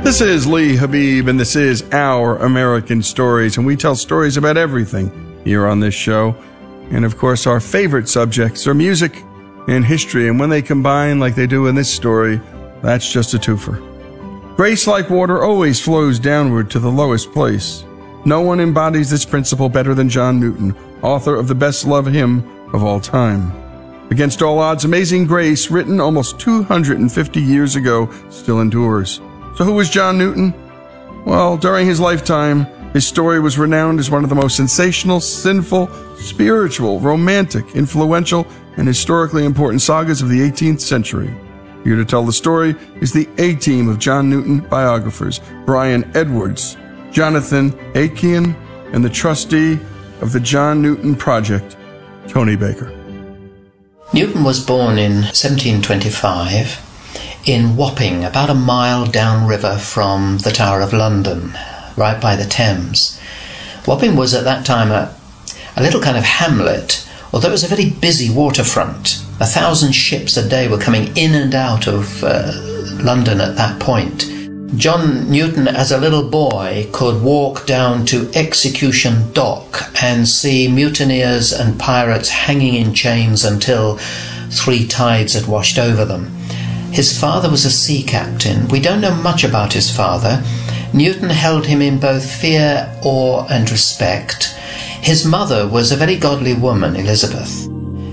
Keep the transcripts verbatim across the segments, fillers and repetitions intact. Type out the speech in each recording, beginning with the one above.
This is Lee Habib, and this is Our American Stories, and we tell stories about everything here on this show. And of course, our favorite subjects are music and history, and when they combine like they do in this story, that's just a twofer. Grace, like water, always flows downward to the lowest place. No one embodies this principle better than John Newton, author of the best-loved hymn of all time. Against all odds, Amazing Grace, written almost two hundred fifty years ago, still endures. So who was John Newton? Well, during his lifetime, his story was renowned as one of the most sensational, sinful, spiritual, romantic, influential, and historically important sagas of the eighteenth century. Here to tell the story is the A-team of John Newton biographers, Brian Edwards, Jonathan Aitken, and the trustee of the John Newton Project, Tony Baker. Newton was born in seventeen twenty-five in Wapping, about a mile downriver from the Tower of London, right by the Thames. Wapping was at that time a, a little kind of hamlet, although it was a very busy waterfront. A thousand ships a day were coming in and out of uh, London at that point. John Newton, as a little boy, could walk down to Execution Dock and see mutineers and pirates hanging in chains until three tides had washed over them. His father was a sea captain. We don't know much about his father. Newton held him in both fear, awe, and respect. His mother was a very godly woman, Elizabeth.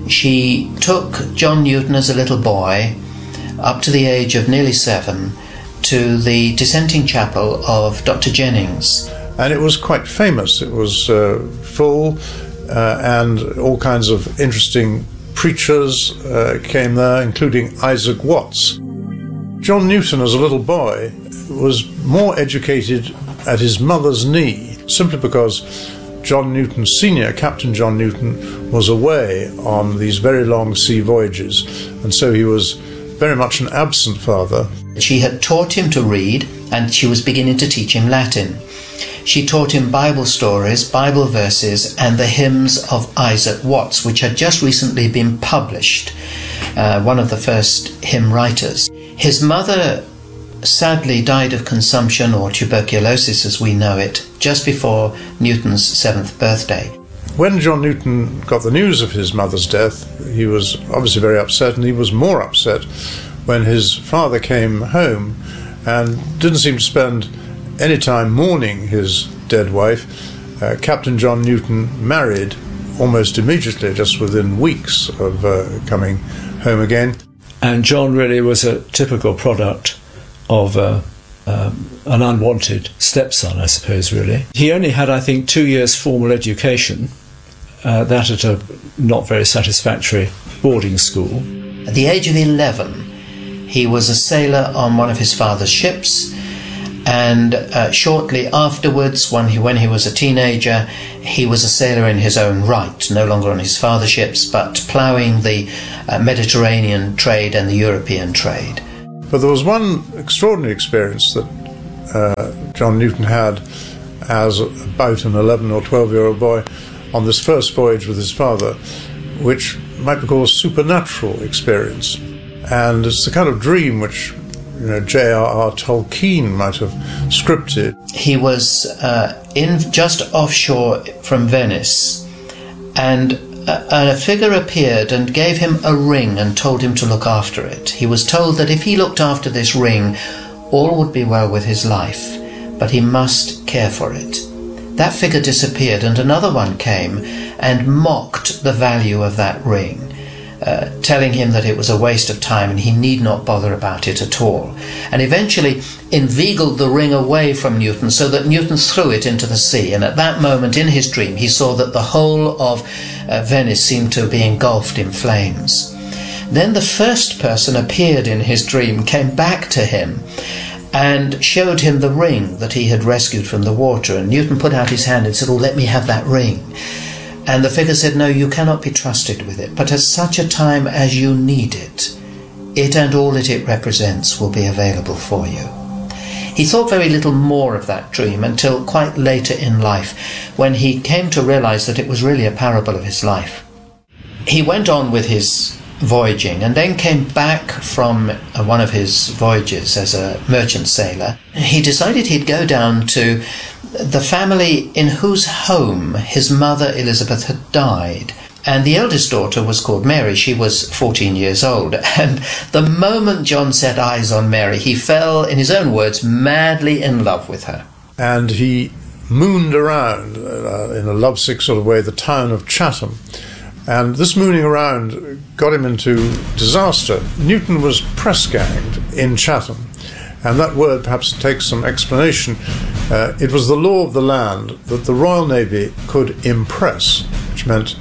She took John Newton as a little boy, up to the age of nearly seven, to the dissenting chapel of Doctor Jennings. And it was quite famous. It was uh, full, uh, and all kinds of interesting preachers uh, came there, including Isaac Watts. John Newton, as a little boy, was more educated at his mother's knee, simply because John Newton Senior, Captain John Newton, was away on these very long sea voyages, and so he was very much an absent father. She had taught him to read, and she was beginning to teach him Latin. She taught him Bible stories, Bible verses, and the hymns of Isaac Watts, which had just recently been published, uh, one of the first hymn writers. His mother sadly died of consumption, or tuberculosis as we know it, just before Newton's seventh birthday. When John Newton got the news of his mother's death, he was obviously very upset, and he was more upset when his father came home and didn't seem to spend any time mourning his dead wife. Uh, Captain John Newton married almost immediately, just within weeks of uh, coming home again. And John really was a typical product of uh, um, an unwanted stepson, I suppose, really. He only had, I think, two years formal education, uh, that at a not very satisfactory boarding school. At the age of eleven, he was a sailor on one of his father's ships, and uh, shortly afterwards, when he, when he was a teenager, he was a sailor in his own right, no longer on his father's ships, but ploughing the uh, Mediterranean trade and the European trade. But there was one extraordinary experience that uh, John Newton had as about an eleven or twelve-year-old boy on this first voyage with his father, which might be called a supernatural experience. And it's the kind of dream which, you know, J R R Tolkien might have scripted. He was uh, in just offshore from Venice, and a, a figure appeared and gave him a ring and told him to look after it. He was told that if he looked after this ring, all would be well with his life, but he must care for it. That figure disappeared, and another one came and mocked the value of that ring, Uh, telling him that it was a waste of time and he need not bother about it at all, and eventually inveigled the ring away from Newton so that Newton threw it into the sea. And at that moment in his dream he saw that the whole of uh, Venice seemed to be engulfed in flames. Then the first person appeared in his dream, came back to him and showed him the ring that he had rescued from the water, and Newton put out his hand and said, "Oh, let me have that ring." And the figure said, "No, you cannot be trusted with it, but at such a time as you need it, it and all that it represents will be available for you." He thought very little more of that dream until quite later in life, when he came to realize that it was really a parable of his life. He went on with his voyaging and then came back from uh, one of his voyages as a merchant sailor. He decided he'd go down to the family in whose home his mother Elizabeth had died. And the eldest daughter was called Mary. She was fourteen years old. And the moment John set eyes on Mary, he fell, in his own words, madly in love with her. And he mooned around uh, in a lovesick sort of way the town of Chatham. And this mooning around got him into disaster. Newton was press-ganged in Chatham. And that word perhaps takes some explanation. Uh, it was the law of the land that the Royal Navy could impress, which meant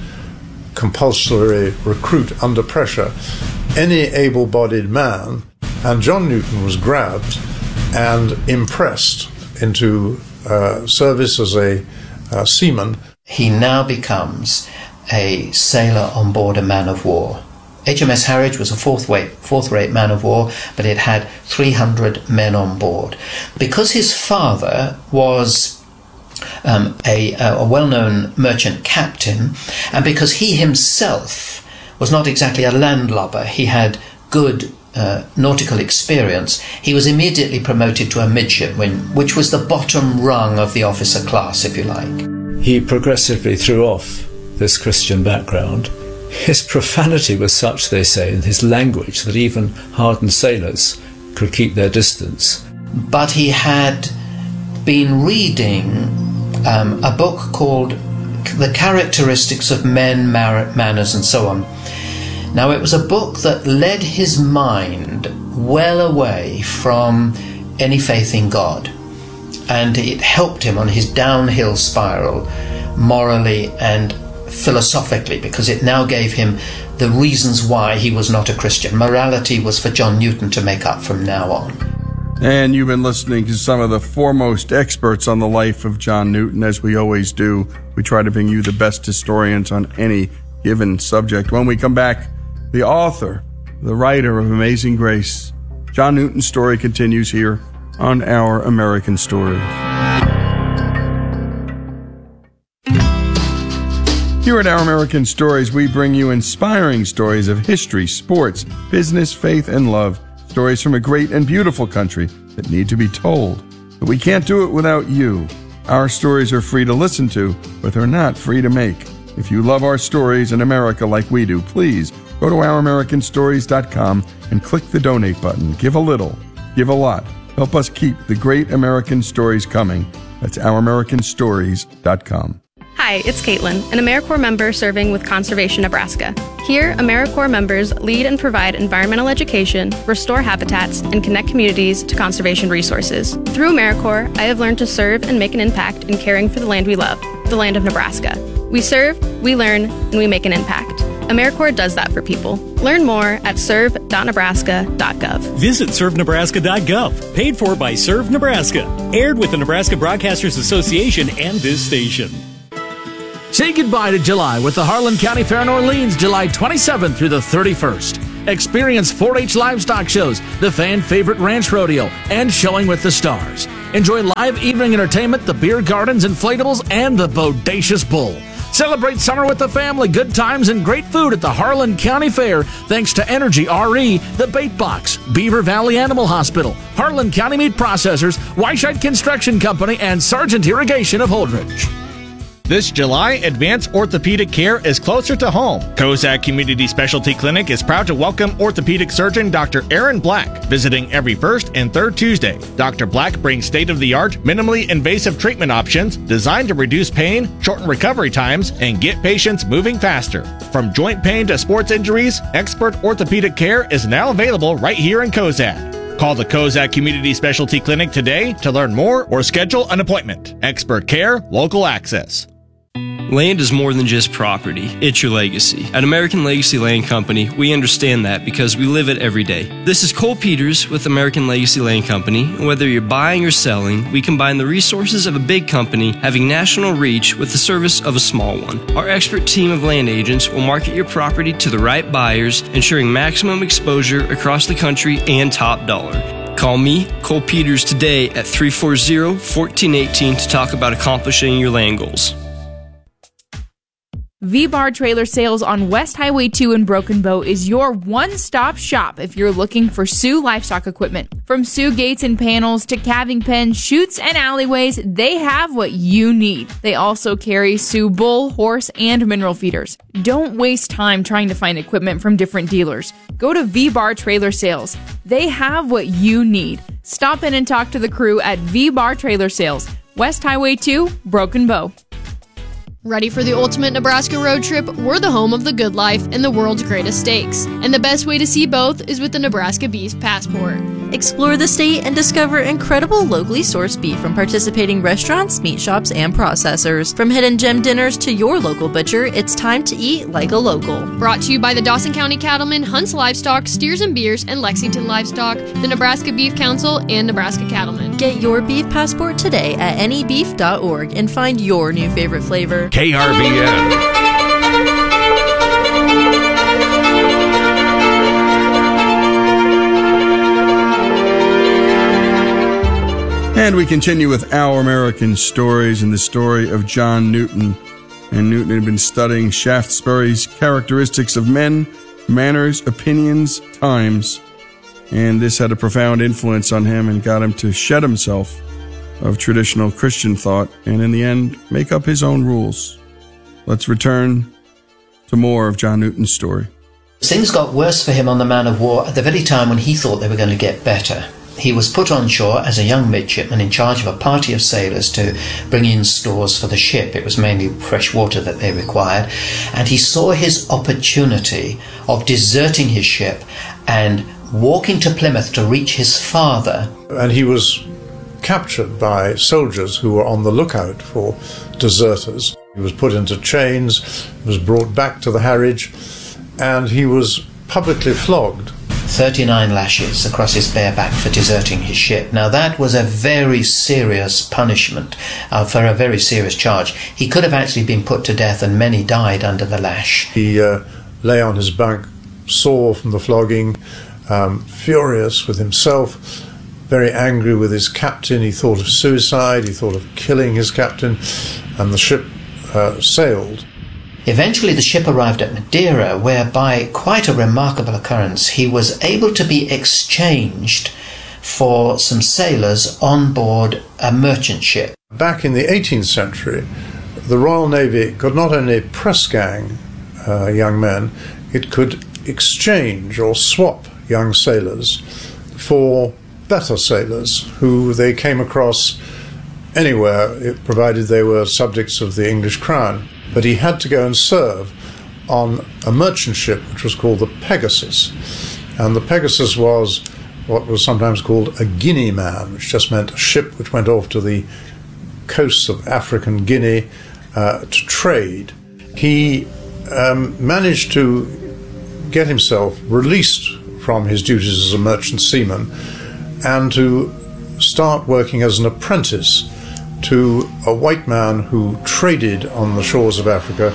compulsory recruit under pressure, any able-bodied man. And John Newton was grabbed and impressed into uh, service as a uh, seaman. He now becomes a sailor on board a man of war. H M S Harwich was a fourth-rate fourth-rate man of war, but it had three hundred men on board. Because his father was um, a, a well-known merchant captain, and because he himself was not exactly a landlubber, he had good uh, nautical experience, he was immediately promoted to a midshipman, which was the bottom rung of the officer class, if you like. He progressively threw off this Christian background. His profanity was such, they say, in his language, that even hardened sailors could keep their distance. But he had been reading um, a book called The Characteristics of Men, Mar- Manners, and so on. Now, it was a book that led his mind well away from any faith in God, and it helped him on his downhill spiral, morally and philosophically, because it now gave him the reasons why he was not a Christian. Morality was for John Newton to make up from now on. And you've been listening to some of the foremost experts on the life of John Newton. As we always do, we try to bring you the best historians on any given subject. When we come back, the author, the writer of Amazing Grace, John Newton's story continues here on Our American Stories. Here at Our American Stories, we bring you inspiring stories of history, sports, business, faith, and love. Stories from a great and beautiful country that need to be told. But we can't do it without you. Our stories are free to listen to, but they're not free to make. If you love our stories in America like we do, please go to our american stories dot com and click the donate button. Give a little, give a lot. Help us keep the great American stories coming. That's our american stories dot com. Hi, it's Caitlin, an AmeriCorps member serving with Conservation Nebraska. Here, AmeriCorps members lead and provide environmental education, restore habitats, and connect communities to conservation resources. Through AmeriCorps, I have learned to serve and make an impact in caring for the land we love, the land of Nebraska. We serve, we learn, and we make an impact. AmeriCorps does that for people. Learn more at serve dot nebraska dot gov. Visit serve nebraska dot gov. Paid for by Serve Nebraska. Aired with the Nebraska Broadcasters Association and this station. Say goodbye to July with the Harlan County Fair in Orleans, July twenty-seventh through the thirty-first. Experience four H livestock shows, the fan favorite ranch rodeo, and Showing with the Stars. Enjoy live evening entertainment, the beer gardens, inflatables, and the Bodacious Bull. Celebrate summer with the family, good times, and great food at the Harlan County Fair thanks to Energy R E, The Bait Box, Beaver Valley Animal Hospital, Harlan County Meat Processors, Weichheit Construction Company, and Sargent Irrigation of Holdridge. This July, advanced orthopedic care is closer to home. Kozak Community Specialty Clinic is proud to welcome orthopedic surgeon Doctor Aaron Black, visiting every first and third Tuesday. Doctor Black brings state-of-the-art, minimally invasive treatment options designed to reduce pain, shorten recovery times, and get patients moving faster. From joint pain to sports injuries, expert orthopedic care is now available right here in Kozak. Call the Kozak Community Specialty Clinic today to learn more or schedule an appointment. Expert care, local access. Land is more than just property, it's your legacy. At American Legacy Land Company, we understand that because we live it every day. This is Cole Peters with American Legacy Land Company, and whether you're buying or selling, we combine the resources of a big company having national reach with the service of a small one. Our expert team of land agents will market your property to the right buyers, ensuring maximum exposure across the country and top dollar. Call me, Cole Peters, today at three four zero, one four one eight to talk about accomplishing your land goals. V-Bar Trailer Sales on West Highway two in Broken Bow is your one-stop shop if you're looking for Sioux livestock equipment. From Sioux gates and panels to calving pens, chutes, and alleyways, they have what you need. They also carry Sioux bull, horse, and mineral feeders. Don't waste time trying to find equipment from different dealers. Go to V-Bar Trailer Sales. They have what you need. Stop in and talk to the crew at V-Bar Trailer Sales, West Highway two, Broken Bow. Ready for the ultimate Nebraska road trip? We're the home of the good life and the world's greatest steaks. And the best way to see both is with the Nebraska Beef Passport. Explore the state and discover incredible locally sourced beef from participating restaurants, meat shops, and processors. From hidden gem dinners to your local butcher, it's time to eat like a local. Brought to you by the Dawson County Cattlemen, Hunts Livestock, Steers and Beers, and Lexington Livestock, the Nebraska Beef Council, and Nebraska Cattlemen. Get your beef passport today at any beef dot org and find your new favorite flavor. K R V N. And we continue with Our American Stories and the story of John Newton. And Newton had been studying Shaftesbury's characteristics of men, manners, opinions, times. And this had a profound influence on him and got him to shed himself of traditional Christian thought and in the end make up his own rules. Let's return to more of John Newton's story. Things got worse for him on the man of war at the very time when he thought they were going to get better. He was put on shore as a young midshipman in charge of a party of sailors to bring in stores for the ship. It was mainly fresh water that they required. And he saw his opportunity of deserting his ship and walking to Plymouth to reach his father. And he was captured by soldiers who were on the lookout for deserters. He was put into chains, was brought back to the Harwich, and he was publicly flogged. thirty-nine lashes across his bare back for deserting his ship. Now that was a very serious punishment uh, for a very serious charge. He could have actually been put to death, and many died under the lash. He uh, lay on his bunk, sore from the flogging, um, furious with himself, very angry with his captain. He thought of suicide, he thought of killing his captain, and the ship uh, sailed. Eventually the ship arrived at Madeira, where by quite a remarkable occurrence he was able to be exchanged for some sailors on board a merchant ship. Back in the eighteenth century, the Royal Navy could not only press gang uh, young men, it could exchange or swap young sailors for better sailors who they came across anywhere, provided they were subjects of the English crown. But he had to go and serve on a merchant ship which was called the Pegasus. And the Pegasus was what was sometimes called a Guinea man, which just meant a ship which went off to the coasts of African Guinea uh, to trade. He um, managed to get himself released from his duties as a merchant seaman and to start working as an apprentice to a white man who traded on the shores of Africa.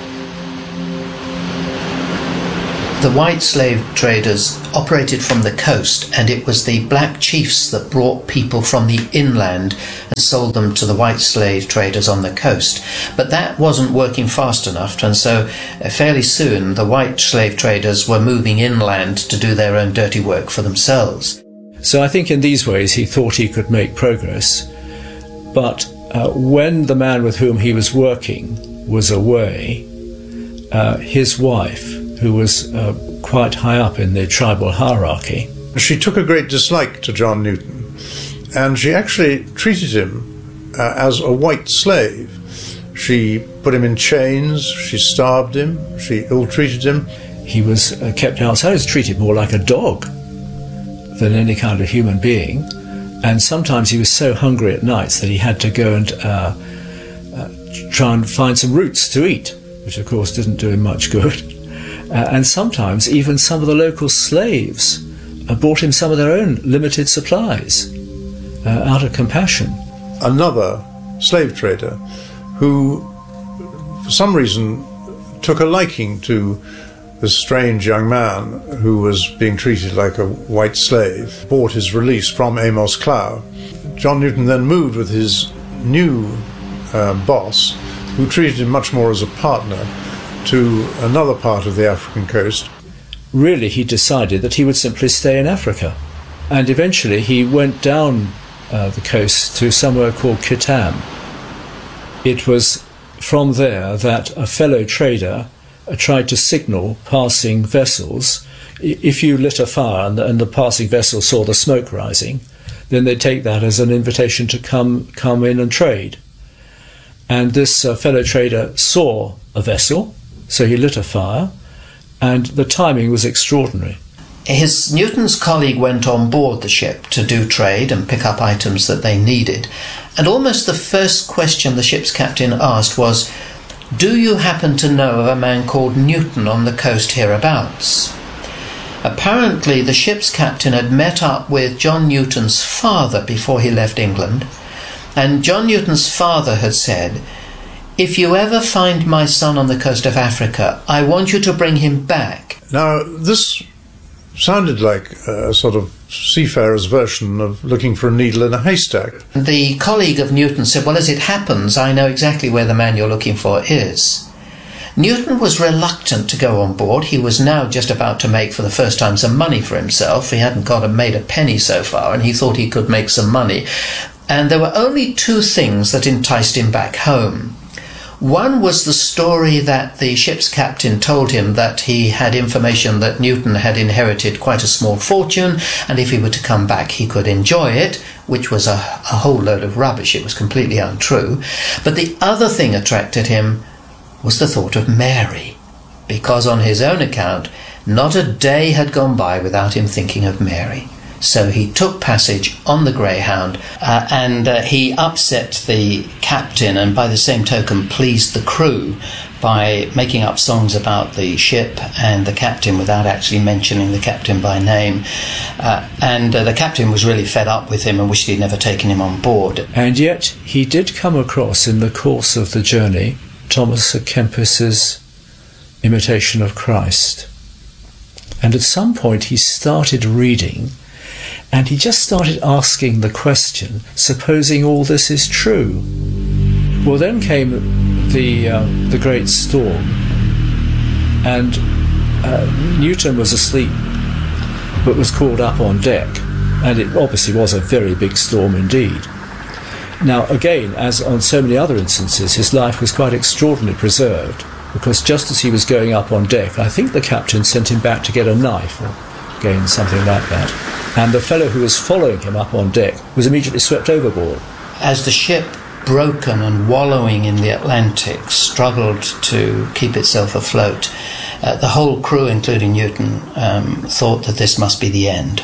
The white slave traders operated from the coast, and it was the black chiefs that brought people from the inland and sold them to the white slave traders on the coast. But that wasn't working fast enough, and so uh, fairly soon the white slave traders were moving inland to do their own dirty work for themselves. So I think in these ways he thought he could make progress. But uh, when the man with whom he was working was away, uh, his wife, who was uh, quite high up in the tribal hierarchy, she took a great dislike to John Newton, and she actually treated him uh, as a white slave. She put him in chains, she starved him, she ill-treated him. He was uh, kept outside, he was treated more like a dog than any kind of human being. And sometimes he was so hungry at nights that he had to go and uh, uh, try and find some roots to eat, which of course didn't do him much good. Uh, and sometimes even some of the local slaves uh, brought him some of their own limited supplies uh, out of compassion. Another slave trader who, for some reason, took a liking to this strange young man who was being treated like a white slave, bought his release from Amos Clow. John Newton then moved with his new uh, boss, who treated him much more as a partner, to another part of the African coast. Really, he decided that he would simply stay in Africa. And eventually he went down uh, the coast to somewhere called Kitam. It was from there that a fellow trader uh, tried to signal passing vessels. If you lit a fire and the, and the passing vessel saw the smoke rising, then they'd take that as an invitation to come come in and trade. And this uh, fellow trader saw a vessel, so he lit a fire, and the timing was extraordinary. His Newton's colleague went on board the ship to do trade and pick up items that they needed. And almost the first question the ship's captain asked was, "Do you happen to know of a man called Newton on the coast hereabouts?" Apparently the ship's captain had met up with John Newton's father before he left England, and John Newton's father had said, "If you ever find my son on the coast of Africa, I want you to bring him back." Now, this sounded like a sort of seafarer's version of looking for a needle in a haystack. The colleague of Newton said, "Well, as it happens, I know exactly where the man you're looking for is." Newton was reluctant to go on board. He was now just about to make for the first time some money for himself. He hadn't got a, made a penny so far, and he thought he could make some money. And there were only two things that enticed him back home. One was the story that the ship's captain told him that he had information that Newton had inherited quite a small fortune, and if he were to come back he could enjoy it, which was a, a whole load of rubbish. It was completely untrue. But the other thing attracted him was the thought of Mary, because on his own account, not a day had gone by without him thinking of Mary. So he took passage on the Greyhound, uh, and uh, he upset the captain and by the same token pleased the crew by making up songs about the ship and the captain without actually mentioning the captain by name. Uh, and uh, the captain was really fed up with him and wished he'd never taken him on board. And yet he did come across in the course of the journey Thomas à Kempis's Imitation of Christ. And at some point he started reading, and he just started asking the question, supposing all this is true. Well, then came the, uh, the great storm, and uh, Newton was asleep, but was called up on deck, and it obviously was a very big storm indeed. Now, again, as on so many other instances, his life was quite extraordinarily preserved, because just as he was going up on deck, I think the captain sent him back to get a knife, or again, something like that. And the fellow who was following him up on deck was immediately swept overboard. As the ship, broken and wallowing in the Atlantic, struggled to keep itself afloat, uh, the whole crew, including Newton, um, thought that this must be the end.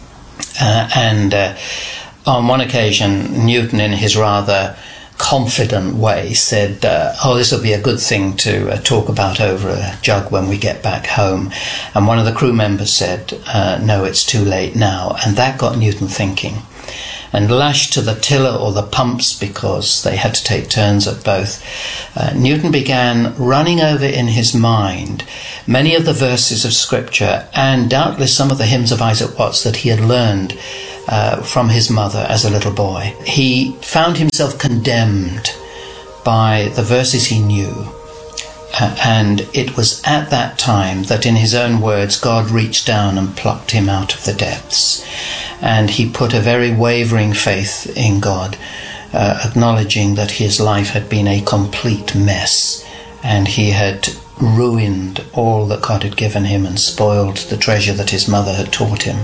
Uh, and uh, on one occasion, Newton, in his rather confident way, said, uh, oh, this will be a good thing to uh, talk about over a jug when we get back home. And one of the crew members said, uh, no, it's too late now. And that got Newton thinking. And lashed to the tiller or the pumps, because they had to take turns at both, uh, Newton began running over in his mind many of the verses of Scripture, and doubtless some of the hymns of Isaac Watts that he had learned Uh, from his mother as a little boy. He found himself condemned by the verses he knew, uh, and it was at that time that, in his own words, God reached down and plucked him out of the depths, and he put a very wavering faith in God, uh, acknowledging that his life had been a complete mess, and he had ruined all that God had given him and spoiled the treasure that his mother had taught him.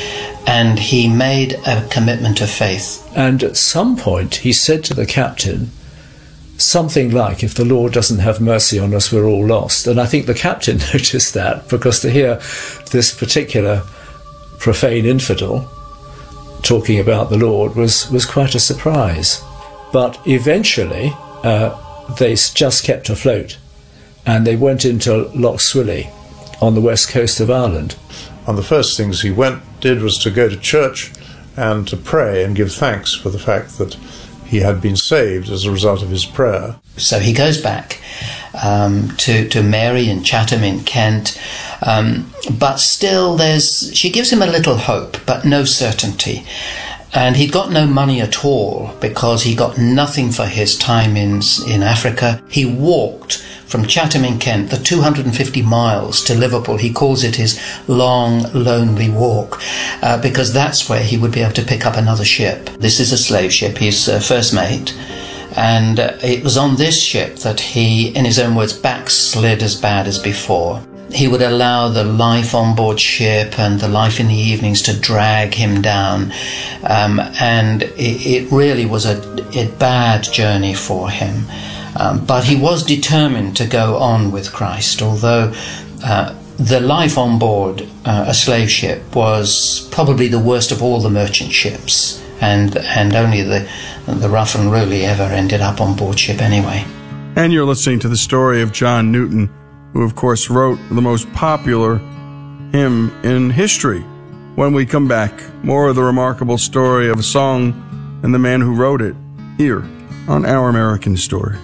And he made a commitment of faith. And at some point he said to the captain something like, if the Lord doesn't have mercy on us, we're all lost. And I think the captain noticed that, because to hear this particular profane infidel talking about the Lord was, was quite a surprise. But eventually uh, they just kept afloat, and they went into Lough Swilly on the west coast of Ireland. One of the first things he went did was to go to church and to pray and give thanks for the fact that he had been saved as a result of his prayer. So he goes back um, to, to Mary in Chatham in Kent, um, but still there's she gives him a little hope, but no certainty. And he'd got no money at all, because he got nothing for his time in, in Africa. He walked from Chatham in Kent, the two hundred fifty miles to Liverpool. He calls it his long, lonely walk, uh, because that's where he would be able to pick up another ship. This is a slave ship. He's uh, first mate. And uh, it was on this ship that he, in his own words, backslid as bad as before. He would allow the life on board ship and the life in the evenings to drag him down. Um, and it, it really was a, a bad journey for him. Um, but he was determined to go on with Christ, although uh, the life on board uh, a slave ship was probably the worst of all the merchant ships. And, and only the, the rough and unruly ever ended up on board ship anyway. And you're listening to the story of John Newton, who, of course, wrote the most popular hymn in history. When we come back, more of the remarkable story of a song and the man who wrote it, here on Our American Stories.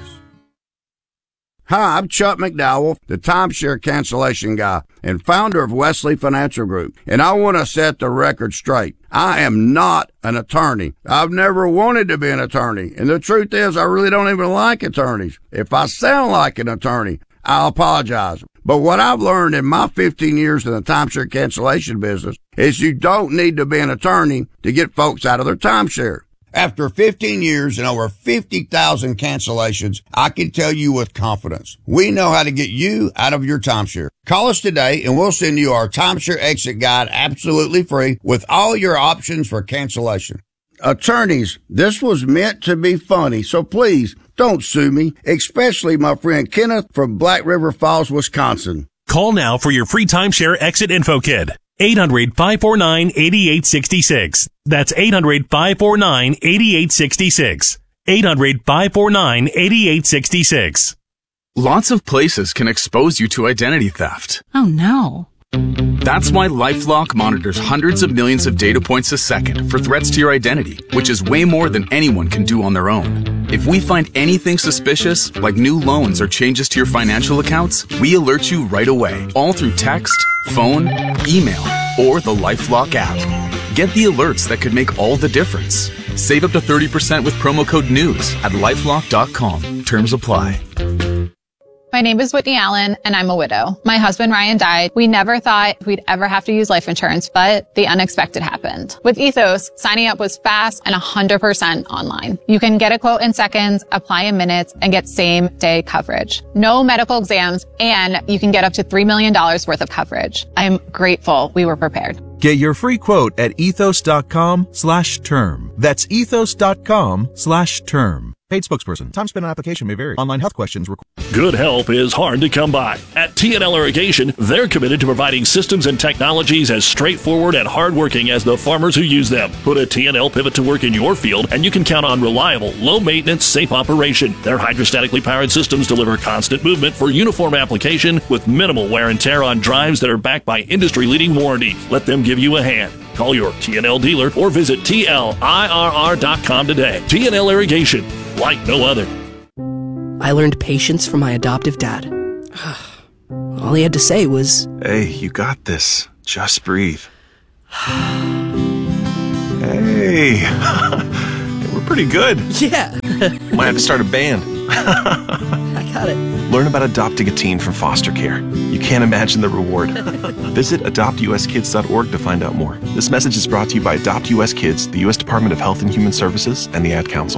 Hi, I'm Chuck McDowell, the timeshare cancellation guy and founder of Wesley Financial Group, and I want to set the record straight. I am not an attorney. I've never wanted to be an attorney, and the truth is I really don't even like attorneys. If I sound like an attorney, I'll apologize. But what I've learned in my fifteen years in the timeshare cancellation business is you don't need to be an attorney to get folks out of their timeshare. After fifteen years and over fifty thousand cancellations, I can tell you with confidence, we know how to get you out of your timeshare. Call us today and we'll send you our timeshare exit guide absolutely free with all your options for cancellation. Attorneys, this was meant to be funny, so please don't sue me, especially my friend Kenneth from Black River Falls, Wisconsin. Call now for your free timeshare exit info kit. eight hundred, five four nine, eight eight six six. That's eight hundred, five four nine, eight eight six six. eight hundred, five four nine, eight eight six six. Lots of places can expose you to identity theft. Oh no. That's why LifeLock monitors hundreds of millions of data points a second for threats to your identity, which is way more than anyone can do on their own. If we find anything suspicious, like new loans or changes to your financial accounts, we alert you right away, all through text, phone, email, or the LifeLock app. Get the alerts that could make all the difference. Save up to thirty percent with promo code NEWS at lifelock dot com. Terms apply. My name is Whitney Allen, and I'm a widow. My husband, Ryan, died. We never thought we'd ever have to use life insurance, but the unexpected happened. With Ethos, signing up was fast and one hundred percent online. You can get a quote in seconds, apply in minutes, and get same-day coverage. No medical exams, and you can get up to three million dollars worth of coverage. I'm grateful we were prepared. Get your free quote at ethos.com slash term. That's ethos.com slash term. Paid spokesperson. Time spent on application may vary. Online health questions required. Good help is hard to come by. At T N L Irrigation, they're committed to providing systems and technologies as straightforward and hardworking as the farmers who use them. Put a T N L pivot to work in your field, and you can count on reliable, low-maintenance, safe operation. Their hydrostatically powered systems deliver constant movement for uniform application with minimal wear and tear on drives that are backed by industry-leading warranty. Let them give you a hand. Call your T N L dealer or visit T L I R R dot com today. T N L Irrigation, like no other. I learned patience from my adoptive dad. All he had to say was, "Hey, you got this. Just breathe." Hey, we're pretty good. Yeah. Might have to start a band. I got it. Learn about adopting a teen from foster care. You can't imagine the reward. Visit adopt u s kids dot org to find out more. This message is brought to you by Adopt U S Kids, the U S Department of Health and Human Services, and the Ad Council.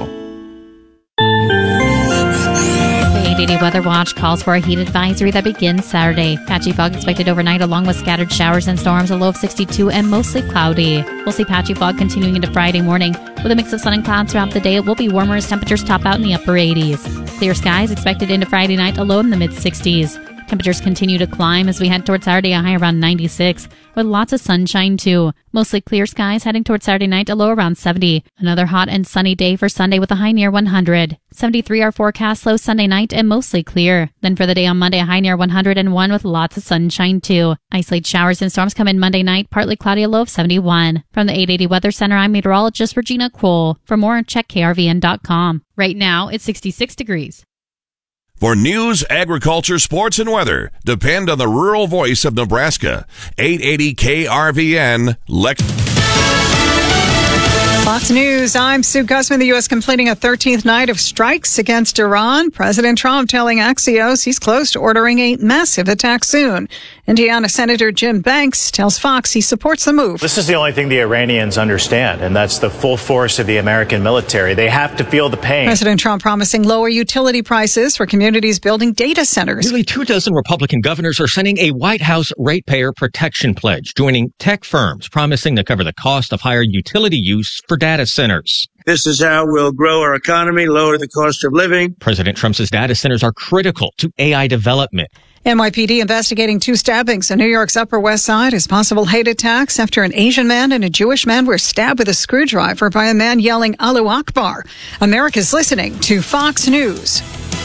The eight eighty Weather Watch calls for a heat advisory that begins Saturday. Patchy fog expected overnight along with scattered showers and storms, a low of sixty-two and mostly cloudy. We'll see patchy fog continuing into Friday morning. With a mix of sun and clouds throughout the day, it will be warmer as temperatures top out in the upper eighties. Clear skies expected into Friday night, a low in the mid-sixties. Temperatures continue to climb as we head towards Saturday, a high around ninety-six, with lots of sunshine too. Mostly clear skies heading towards Saturday night, a low around seventy. Another hot and sunny day for Sunday with a high near one hundred. seventy-three our forecast, low Sunday night and mostly clear. Then for the day on Monday, a high near one hundred one with lots of sunshine too. Isolated showers and storms come in Monday night, partly cloudy, a low of seventy-one. From the eight eighty Weather Center, I'm meteorologist Regina Cole. For more, check K R V N dot com. Right now, it's sixty-six degrees. For news, agriculture, sports, and weather, depend on the rural voice of Nebraska. eight eighty K R V N, Lex. Fox News, I'm Sue Guzman. The U S completing a thirteenth night of strikes against Iran. President Trump telling Axios he's close to ordering a massive attack soon. Indiana Senator Jim Banks tells Fox he supports the move. This is the only thing the Iranians understand, and that's the full force of the American military. They have to feel the pain. President Trump promising lower utility prices for communities building data centers. Nearly two dozen Republican governors are sending a White House ratepayer protection pledge, joining tech firms promising to cover the cost of higher utility use for data centers. This is how we'll grow our economy, lower the cost of living. President Trump says data centers are critical to A I development. N Y P D investigating two stabbings on New York's Upper West Side as possible hate attacks after an Asian man and a Jewish man were stabbed with a screwdriver by a man yelling Allahu Akbar. America's listening to Fox News.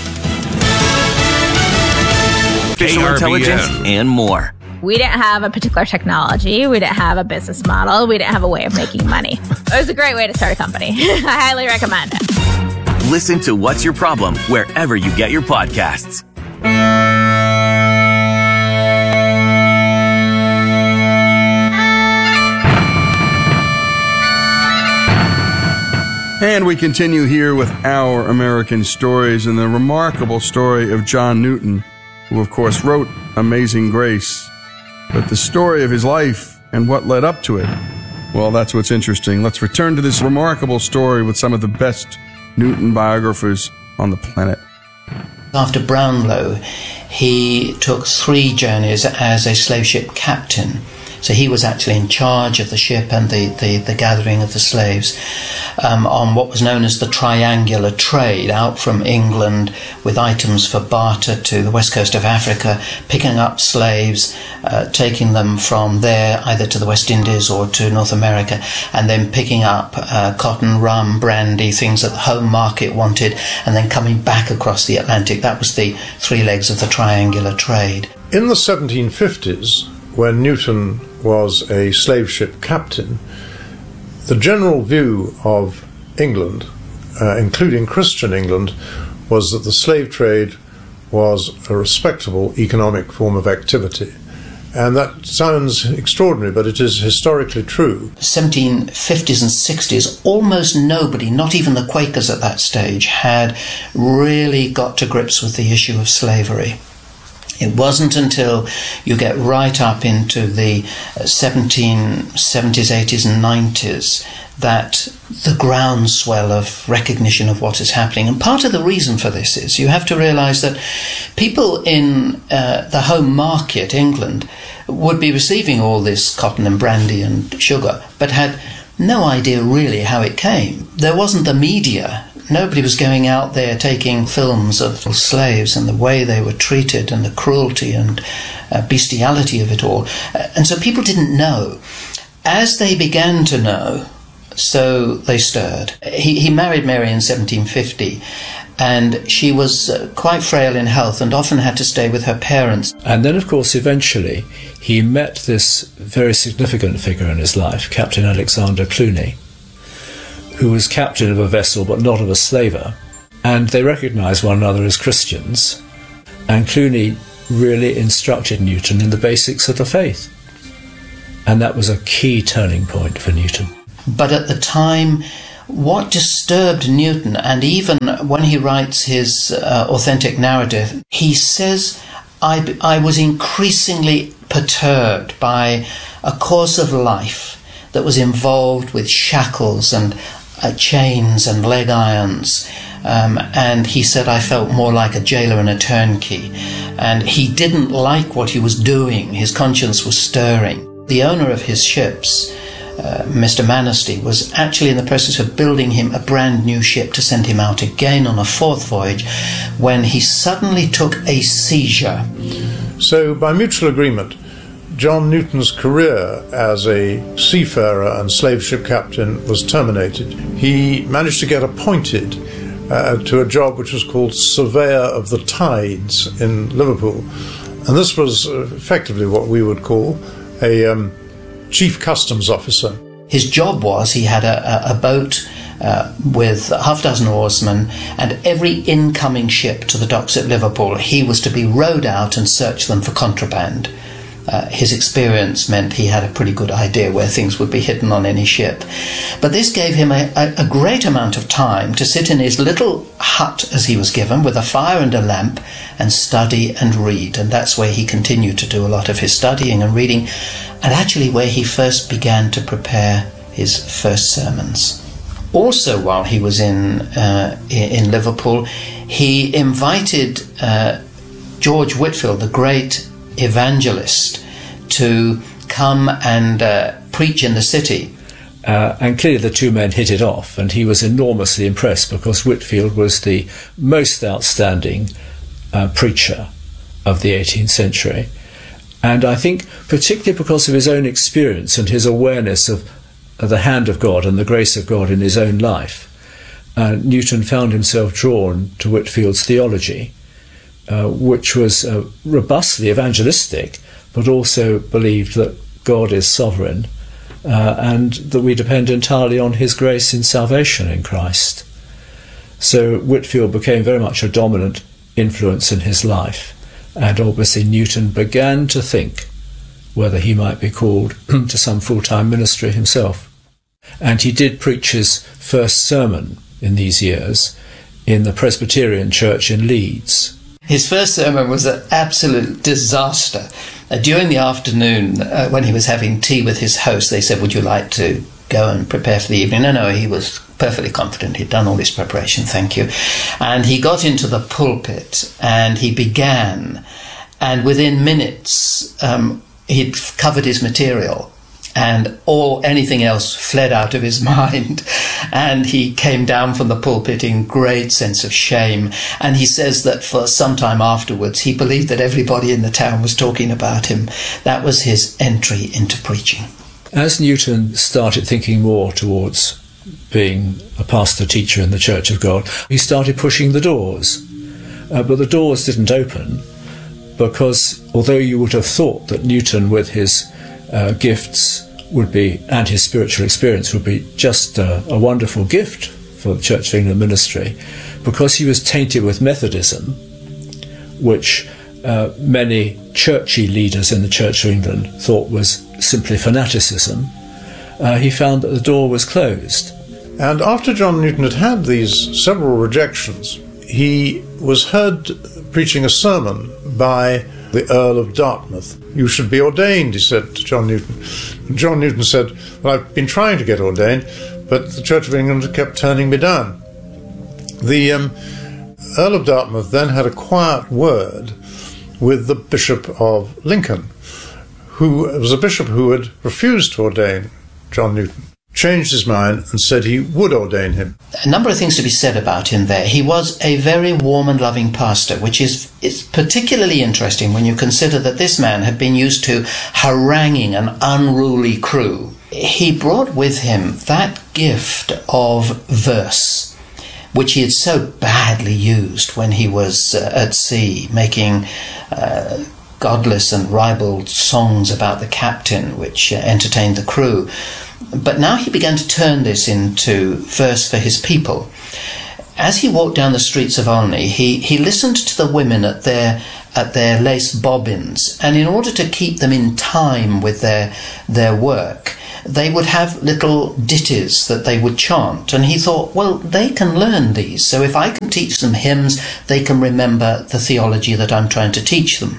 Artificial intelligence and more. We didn't have a particular technology. We didn't have a business model. We didn't have a way of making money. It was a great way to start a company. I highly recommend it. Listen to What's Your Problem wherever you get your podcasts. And we continue here with Our American Stories and the remarkable story of John Newton, who of course wrote Amazing Grace. But the story of his life and what led up to it, well, that's what's interesting. Let's return to this remarkable story with some of the best Newton biographers on the planet. After Brownlow, he took three journeys as a slave ship captain. So he was actually in charge of the ship and the, the, the gathering of the slaves um, on what was known as the triangular trade, out from England with items for barter to the west coast of Africa, picking up slaves, uh, taking them from there either to the West Indies or to North America, and then picking up uh, cotton, rum, brandy, things that the home market wanted, and then coming back across the Atlantic. That was the three legs of the triangular trade. In the seventeen fifties, when Newton was a slave ship captain, the general view of England, uh, including Christian England, was that the slave trade was a respectable economic form of activity. And that sounds extraordinary, but it is historically true. seventeen fifties and sixties, almost nobody, not even the Quakers at that stage, had really got to grips with the issue of slavery. It wasn't until you get right up into the seventeen seventies, eighties and nineties that the groundswell of recognition of what is happening. And part of the reason for this is you have to realise that people in uh, the home market, England, would be receiving all this cotton and brandy and sugar, but had no idea really how it came. There wasn't the media. Nobody was going out there taking films of slaves and the way they were treated and the cruelty and uh, bestiality of it all. Uh, and so people didn't know. As they began to know, so they stirred. He, he married Mary in seventeen fifty, and she was uh, quite frail in health and often had to stay with her parents. And then, of course, eventually he met this very significant figure in his life, Captain Alexander Cluny, who was captain of a vessel but not of a slaver, and they recognised one another as Christians, and Cluny really instructed Newton in the basics of the faith. And that was a key turning point for Newton. But at the time, what disturbed Newton, and even when he writes his uh, authentic narrative, he says, I, I was increasingly perturbed by a course of life that was involved with shackles and uh, chains and leg irons. Um, and he said, I felt more like a jailer and a turnkey. And he didn't like what he was doing. His conscience was stirring. The owner of his ships, Uh, Mister Manistee, was actually in the process of building him a brand new ship to send him out again on a fourth voyage when he suddenly took a seizure. So, by mutual agreement, John Newton's career as a seafarer and slave ship captain was terminated. He managed to get appointed uh, to a job which was called Surveyor of the Tides in Liverpool. And this was effectively what we would call a um, Chief Customs Officer. His job was he had a, a, a boat uh, with half a dozen oarsmen, and every incoming ship to the docks at Liverpool, he was to be rowed out and search them for contraband. Uh, his experience meant he had a pretty good idea where things would be hidden on any ship. But this gave him a, a, a great amount of time to sit in his little hut, as he was given, with a fire and a lamp, and study and read. And that's where he continued to do a lot of his studying and reading, and actually where he first began to prepare his first sermons. Also, while he was in, uh, in Liverpool, he invited uh, George Whitefield, the great evangelist, to come and uh, preach in the city. Uh, and clearly the two men hit it off, and he was enormously impressed because Whitefield was the most outstanding uh, preacher of the eighteenth century. And I think particularly because of his own experience and his awareness of, of the hand of God and the grace of God in his own life, uh, Newton found himself drawn to Whitefield's theology, Uh, which was uh, robustly evangelistic, but also believed that God is sovereign uh, and that we depend entirely on his grace in salvation in Christ. So Whitefield became very much a dominant influence in his life, and obviously Newton began to think whether he might be called to some full-time ministry himself. And he did preach his first sermon in these years in the Presbyterian Church in Leeds. His first sermon was an absolute disaster. Uh, during the afternoon, uh, when he was having tea with his host, they said, "Would you like to go and prepare for the evening?" No, no, he was perfectly confident. He'd done all his preparation, thank you. And he got into the pulpit and he began. And within minutes, um, he'd covered his material. And all anything else fled out of his mind. And he came down from the pulpit in great sense of shame. And he says that for some time afterwards, he believed that everybody in the town was talking about him. That was his entry into preaching. As Newton started thinking more towards being a pastor-teacher in the Church of God, he started pushing the doors. Uh, but the doors didn't open because although you would have thought that Newton, with his Uh, gifts would be, and his spiritual experience would be just uh, a wonderful gift for the Church of England ministry, because he was tainted with Methodism, which uh, many churchy leaders in the Church of England thought was simply fanaticism. Uh, he found that the door was closed. And after John Newton had had these several rejections, he was heard preaching a sermon by the Earl of Dartmouth. "You should be ordained," he said to John Newton. And John Newton said, "Well, I've been trying to get ordained, but the Church of England kept turning me down." The um, Earl of Dartmouth then had a quiet word with the Bishop of Lincoln, who was a bishop who had refused to ordain John Newton, changed his mind and said he would ordain him. A number of things to be said about him there. He was a very warm and loving pastor, which is, is particularly interesting when you consider that this man had been used to haranguing an unruly crew. He brought with him that gift of verse, which he had so badly used when he was uh, at sea, making uh, godless and ribald songs about the captain, which uh, entertained the crew. But now he began to turn this into verse for his people. As he walked down the streets of Olney, he, he listened to the women at their at their lace bobbins, and in order to keep them in time with their their work, they would have little ditties that they would chant. And he thought, well, they can learn these, so if I can teach them hymns, they can remember the theology that I'm trying to teach them.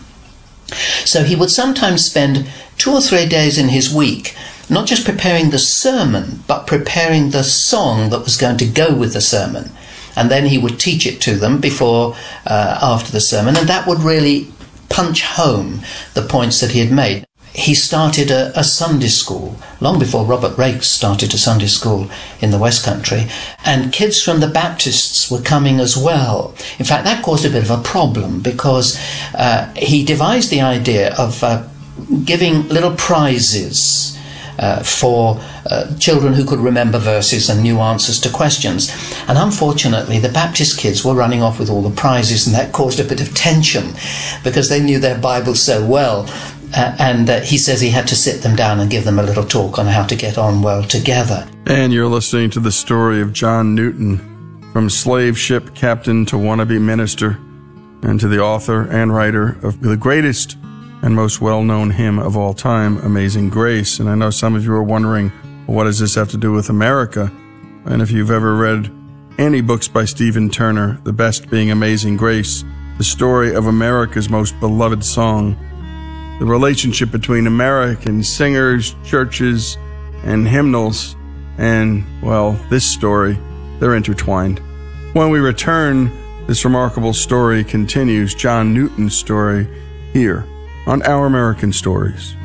So he would sometimes spend two or three days in his week not just preparing the sermon, but preparing the song that was going to go with the sermon. And then he would teach it to them before, uh, after the sermon, and that would really punch home the points that he had made. He started a, a Sunday school, long before Robert Raikes started a Sunday school in the West Country, and kids from the Baptists were coming as well. In fact, that caused a bit of a problem, because uh, he devised the idea of uh, giving little prizes Uh, for uh, children who could remember verses and knew answers to questions. And unfortunately, the Baptist kids were running off with all the prizes, and that caused a bit of tension because they knew their Bible so well. Uh, and uh, he says he had to sit them down and give them a little talk on how to get on well together. And you're listening to the story of John Newton, from slave ship captain to wannabe minister, and to the author and writer of the greatest and most well-known hymn of all time, Amazing Grace. And I know some of you are wondering, well, what does this have to do with America? And if you've ever read any books by Stephen Turner, the best being Amazing Grace, the story of America's most beloved song, the relationship between American singers, churches, and hymnals, and, well, this story, they're intertwined. When we return, this remarkable story continues, John Newton's story, here on Our American Stories.